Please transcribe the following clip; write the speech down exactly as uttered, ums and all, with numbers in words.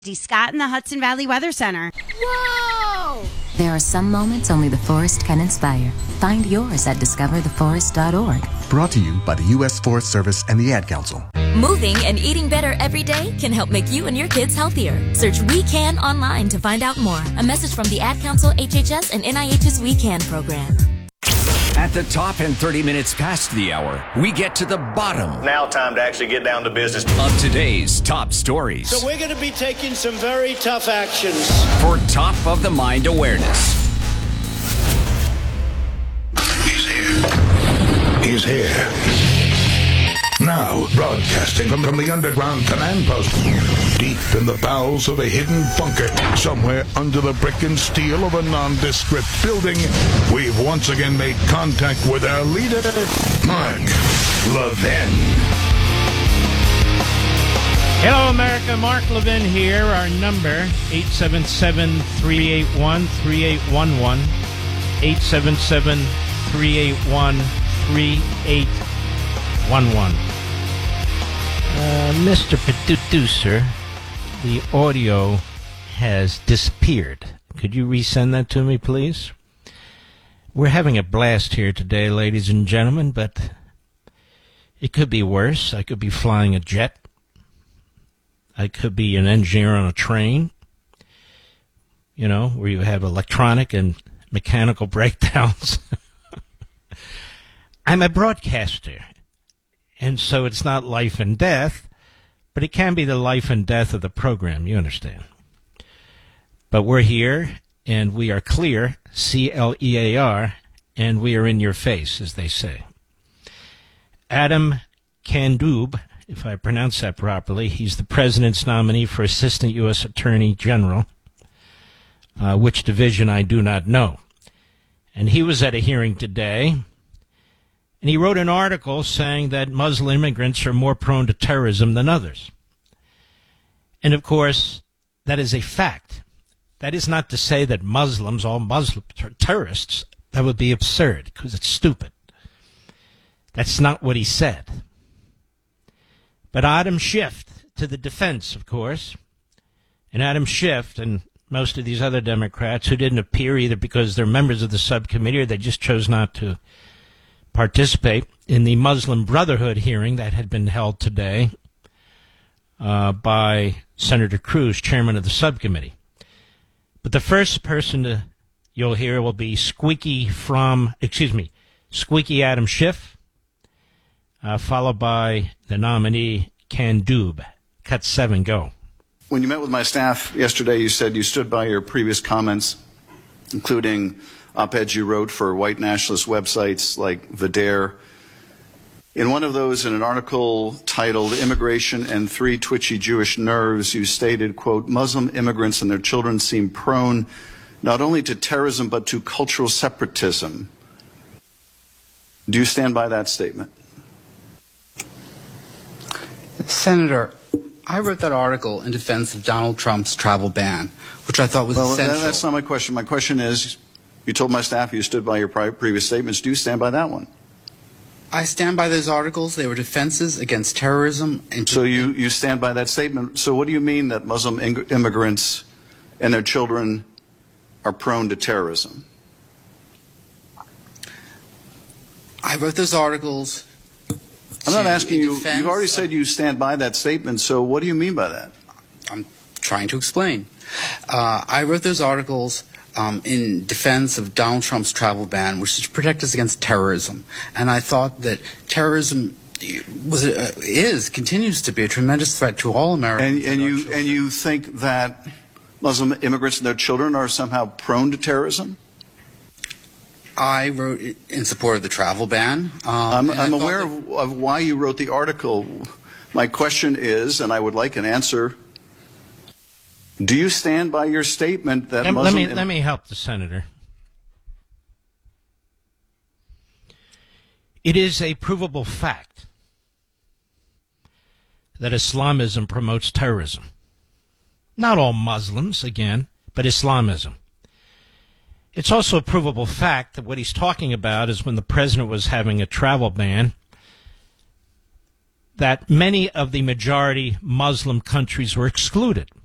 D. Scott in the Hudson Valley Weather Center. Whoa! There are some moments only the forest can inspire. Find yours at discover the forest dot org. Brought to you by the U S Forest Service and the Ad Council. Moving and eating better every day can help make you and your kids healthier. Search We Can online to find out more. A message from the Ad Council, H H S, and N I H's We Can program. At the top and thirty minutes past the hour, we get to the bottom. Now time to actually get down to business. Of today's top stories. So we're going to be taking some very tough actions. For top of the mind awareness. He's here. He's here. Now, broadcasting from, from the underground command post, deep in the bowels of a hidden bunker, somewhere under the brick and steel of a nondescript building, we've once again made contact with our leader, Mark Levin. Hello, America. Mark Levin here. Our number, eight seven seven, three eight one, three eight one one, eight seven seven, three eight one, three eight one one. Uh, Mister Producer, the audio has disappeared. Could you resend that to me, please? We're having a blast here today, ladies and gentlemen, but it could be worse. I could be flying a jet. I could be an engineer on a train, you know, where you have electronic and mechanical breakdowns. I'm a broadcaster. And so it's not life and death, but it can be the life and death of the program, you understand. But we're here, and we are clear, C L E A R, and we are in your face, as they say. Adam Kandub, if I pronounce that properly, he's the president's nominee for Assistant U S Attorney General, uh, which division I do not know. And he was at a hearing today. And he wrote an article saying that Muslim immigrants are more prone to terrorism than others. And, of course, that is a fact. That is not to say that Muslims, all Muslims, are terrorists. That would be absurd because it's stupid. That's not what he said. But Adam Schiff, to the defense, of course, and Adam Schiff and most of these other Democrats who didn't appear either because they're members of the subcommittee or they just chose not to participate in the Muslim Brotherhood hearing that had been held today uh, by Senator Cruz, chairman of the subcommittee. But the first person to, you'll hear will be Squeaky from, excuse me, Squeaky Adam Schiff, uh, followed by the nominee Kandub. Cut seven, go. When you met with my staff yesterday, you said you stood by your previous comments, including op-eds you wrote for white nationalist websites like Vidar. In one of those, in an article titled Immigration and Three Twitchy Jewish Nerves, you stated, quote, Muslim immigrants and their children seem prone not only to terrorism but to cultural separatism. Do you stand by that statement? Senator, I wrote that article in defense of Donald Trump's travel ban, which I thought was well, essential. Well, that's not my question. My question is, you told my staff you stood by your previous statements. Do you stand by that one? I stand by those articles. They were defenses against terrorism. And so you, you stand by that statement. So what do you mean that Muslim immigrants and their children are prone to terrorism? I wrote those articles. I'm not asking you. You've already said you stand by that statement. So what do you mean by that? I'm trying to explain. Uh, I wrote those articles Um, in defense of Donald Trump's travel ban, which is to protect us against terrorism. And I thought that terrorism was uh, is continues to be a tremendous threat to all Americans. And, and you and you think that Muslim immigrants and their children are somehow prone to terrorism? I wrote in support of the travel ban. I'm, Um, I'm aware of, of why you wrote the article. My question is, and I would like an answer. Do you stand by your statement that let, Muslim... Let me, let me help the senator. It is a provable fact that Islamism promotes terrorism. Not all Muslims, again, but Islamism. It's also a provable fact that what he's talking about is when the president was having a travel ban, that many of the majority Muslim countries were excluded.